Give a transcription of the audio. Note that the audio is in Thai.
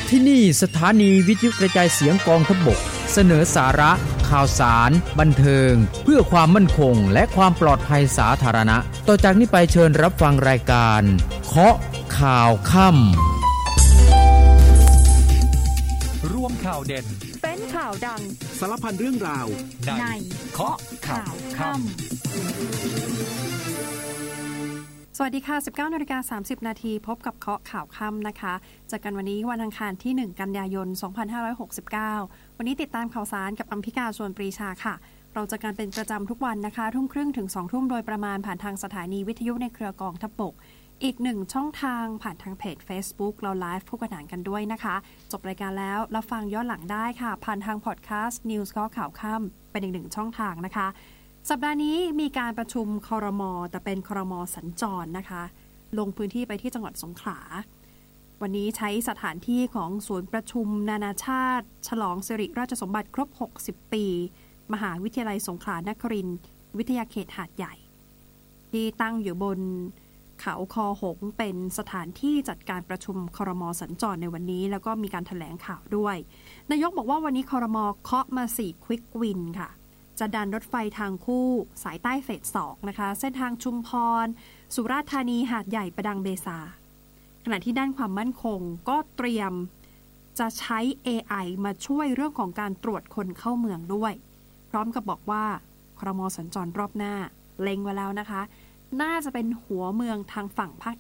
ที่นี่สถานีวิทยุกระจายเสียงกองทัพบกเสนอสาระข่าวสารบันเทิงเพื่อความมั่นคงและความปลอดภัยสาธารณะต่อจากนี้ไปเชิญรับฟังรายการเคาะข่าวค่ำร่วมข่าวเด่นเป็นข่าวดังสารพันเรื่องราวในเคาะข่าวค่ำสวัสดีค่ะ 19:30 น.พบกับเคาะข่าวค่ำนะคะเจอกันวันนี้วันอังคารที่1กันยายน2569วันนี้ติดตามข่าวสารกับอัมพิกาชวนปรีชาค่ะเราจะกันเป็นประจำทุกวันนะคะ 20:30 ถึง 20:00 โดยประมาณผ่านทางสถานีวิทยุในเครือ กองทัพบกอีก1ช่องทางผ่านทางเพจ Facebook เราไลฟ์คู่ขนานกันด้วยนะคะจบรายการแล้วรับฟังย้อนหลังได้ค่ะผ่านทางพอดแคสต์ News เคาะข่าวค่ำเป็นอีก1ช่องทางนะคะสัปดาห์นี้มีการประชุมครม.แต่เป็นครม.สัญจรนะคะลงพื้นที่ไปที่จังหวัดสงขลาวันนี้ใช้สถานที่ของศูนย์ประชุมนานาชาติฉลองสิริราชสมบัติครบ60ปีมหาวิทยาลัยสงขลานครินทร์วิทยาเขตหาดใหญ่ที่ตั้งอยู่บนเขาคอหงเป็นสถานที่จัดการประชุมครม.สัญจรในวันนี้แล้วก็มีการแถลงข่าวด้วยนายกบอกว่าวันนี้ครม.เคาะมา4ควิกวินค่ะจะดันรถไฟทางคู่สายใต้เฟส 2นะคะเส้นทางชุมพรสุราษฎร์ธานีหาดใหญ่ประดังเบซาขณะที่ด้านความมั่นคงก็เตรียมจะใช้ AI มาช่วยเรื่องของการตรวจคนเข้าเมืองด้วยพร้อมกับบอกว่าครม.สัญจรรอบหน้าเล็งไว้แล้วนะคะน่าจะเป็นหัวเมืองทางฝั่งภาค